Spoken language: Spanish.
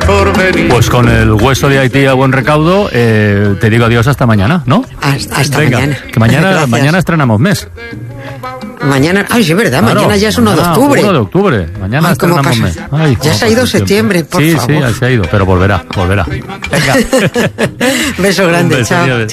porvenir. Pues con el hueso de Haití a buen recaudo, te digo adiós hasta mañana, ¿no? Hasta Venga, mañana. Que mañana, Gracias. mañana estrenamos mes. Mañana, ay, sí, es verdad, Claro, mañana ya es 1 de octubre. 1 de octubre. Mañana Ay, ¿cómo estrenamos pasa? mes. Ay, Ya cómo se ha ido pasa el tiempo. septiembre, por favor. Sí, se ha ido, pero volverá. Venga. Beso grande, Un beso, chao. adiós.